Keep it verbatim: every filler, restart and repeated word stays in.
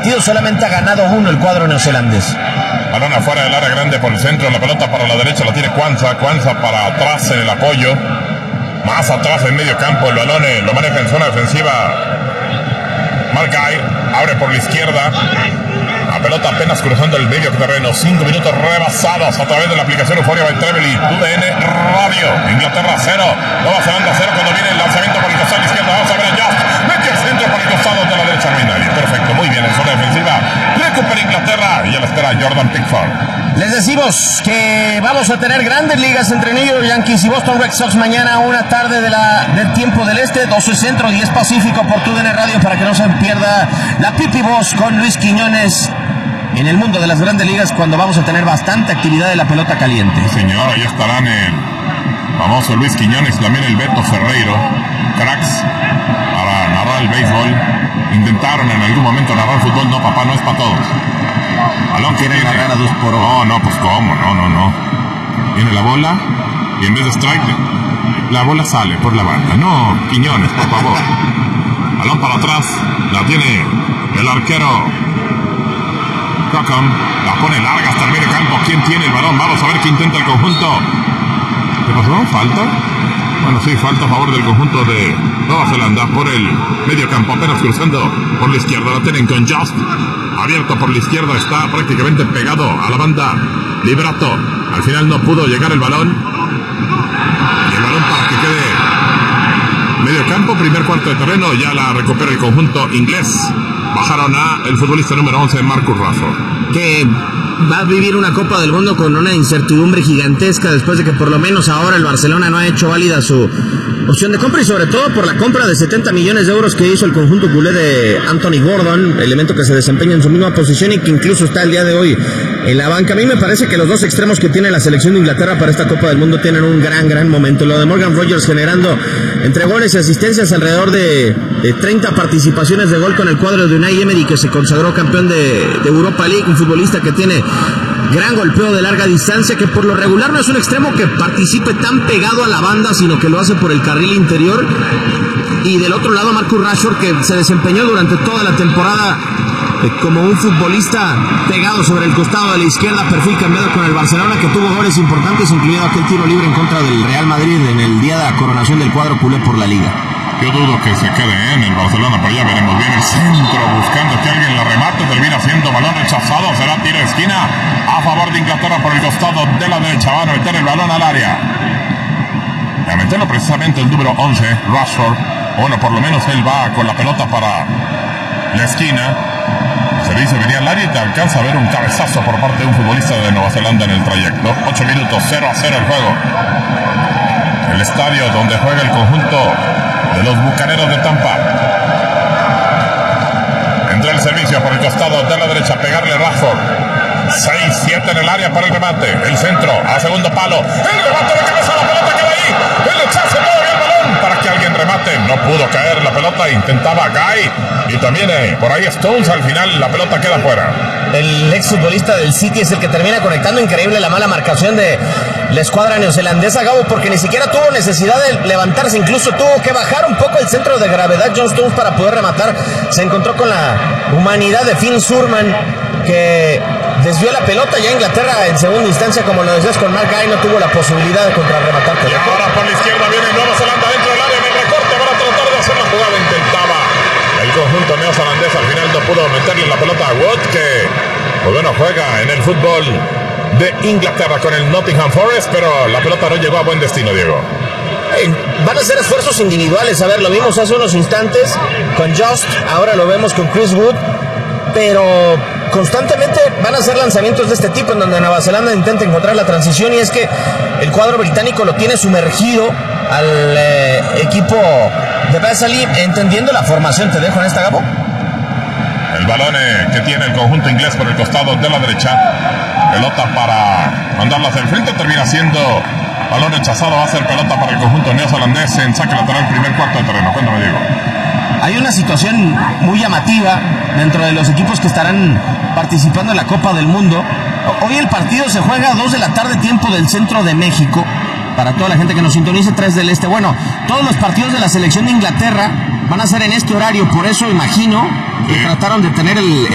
partidos solamente ha ganado uno el cuadro neozelandés. Balón afuera del área grande por el centro, la pelota para la derecha la tiene Kwanza, Kwanza para atrás en el apoyo, más atrás en medio campo, el balón eh, lo maneja en zona defensiva Margai, abre por la izquierda, la pelota apenas cruzando el medio terreno, cinco minutos rebasados a través de la aplicación Euphoria by Treble y U D N Radio, Inglaterra cero, Nueva Zelanda cero cuando viene el lanzamiento por el costado izquierdo, vamos a ver a Just, mete el centro por el costado de la derecha, no hay nadie, perfecto, muy bien en zona defensiva, recupera Inglaterra y ya la espera Jordan Pickford. Les decimos que vamos a tener grandes ligas entre New York Yankees y Boston Red Sox mañana, una tarde de la, del tiempo del este, doce centro, diez pacífico por U D N Radio para que no se pierda la Pipi Boss con Luis Quiñones en el mundo de las grandes ligas cuando vamos a tener bastante actividad de la pelota caliente. Sí, señor, ahí estarán el famoso Luis Quiñones, también el Beto Ferreiro, cracks para narrar el béisbol. Intentaron en algún momento narrar fútbol, no papá, no es para todos. Balón que viene narrar a dos por hora. No, no, pues cómo, no, no, no. Viene la bola y en vez de strike, la bola sale por la banda. No, Quiñones, por favor. Balón para atrás, la tiene el arquero Cockham, la pone larga hasta el medio campo. ¿Quién tiene el balón? Vamos a ver qué intenta el conjunto. ¿Qué pasó? ¿Falta? Bueno, sí, falta a favor del conjunto de Nueva Zelanda por el medio campo, apenas cruzando por la izquierda. La tienen con Just, abierto por la izquierda, está prácticamente pegado a la banda Liberato. Al final no pudo llegar el balón. Y el balón para que quede medio campo, primer cuarto de terreno, ya la recupera el conjunto inglés. Bajaron a el futbolista número once, Marcus Rashford, que va a vivir una Copa del Mundo con una incertidumbre gigantesca después de que por lo menos ahora el Barcelona no ha hecho válida su opción de compra y sobre todo por la compra de setenta millones de euros que hizo el conjunto culé de Anthony Gordon, elemento que se desempeña en su misma posición y que incluso está el día de hoy en la banca. A mí me parece que los dos extremos que tiene la selección de Inglaterra para esta Copa del Mundo tienen un gran, gran momento. Lo de Morgan Rogers generando entre goles y asistencias alrededor de, de treinta participaciones de gol con el cuadro de Unai Emery, que se consagró campeón de, de Europa League, un futbolista que tiene gran golpeo de larga distancia, que por lo regular no es un extremo que participe tan pegado a la banda, sino que lo hace por el carril interior. Y del otro lado Marcus Rashford, que se desempeñó durante toda la temporada eh, como un futbolista pegado sobre el costado de la izquierda, perfil cambiado con el Barcelona, que tuvo goles importantes, incluido aquel tiro libre en contra del Real Madrid en el día de la coronación del cuadro culé por la Liga. Yo dudo que se quede en el Barcelona, pero ya veremos. Bien el centro, buscando que alguien la remate, termina siendo balón rechazado, será tiro de esquina a favor de Inglaterra por el costado de la derecha. Van a meter el balón al área. A meterlo precisamente el número once, Rashford. Bueno, por lo menos él va con la pelota para la esquina. Se dice venía al área y te alcanza a ver un cabezazo por parte de un futbolista de Nueva Zelanda en el trayecto. ocho minutos, cero a cero el juego. El estadio donde juega el conjunto de los Bucaneros de Tampa. Entra el servicio por el costado de la derecha, pegarle Rashford. seis siete en el área para el remate. El centro a segundo palo. El remate de cabeza, la pelota queda ahí. El rechazo todavía el balón para que alguien remate. No pudo caer la pelota, intentaba Guy. Y también eh, por ahí Stones, al final la pelota queda fuera. El exfutbolista del City es el que termina conectando. Increíble la mala marcación de la escuadra neozelandesa, Gabo, porque ni siquiera tuvo necesidad de levantarse, incluso tuvo que bajar un poco el centro de gravedad John Stones para poder rematar. Se encontró con la humanidad de Finn Surman, que desvió la pelota. Ya Inglaterra en segunda instancia, como lo decías con Mark Guy, no tuvo la posibilidad de contrarrematar. Y ahora por la izquierda viene Nueva Zelanda dentro del área en el recorte para tratar de hacer la jugada. Intentaba el conjunto neozelandés, al final no pudo meterle la pelota a Wood, que pues bueno, juega en el fútbol de Inglaterra con el Nottingham Forest, pero la pelota no llegó a buen destino, Diego. Eh, van a ser esfuerzos individuales. A ver, lo vimos hace unos instantes con Just, ahora lo vemos con Chris Wood, pero constantemente van a ser lanzamientos de este tipo en donde Nueva Zelanda intenta encontrar la transición, y es que el cuadro británico lo tiene sumergido al eh, equipo de Vesely, entendiendo la formación. Te dejo en esta, Gabo. El balón eh, que tiene el conjunto inglés por el costado de la derecha, pelota para mandarla hacia el frente, termina siendo balón rechazado. Va a ser pelota para el conjunto neozelandés en saque lateral, primer cuarto de terreno. Cuéntame, Diego. Hay una situación muy llamativa dentro de los equipos que estarán participando en la Copa del Mundo. Hoy el partido se juega a dos de la tarde, tiempo del centro de México. Para toda la gente que nos sintonice, tres del este. Bueno, todos los partidos de la selección de Inglaterra van a ser en este horario, por eso imagino que trataron de tener el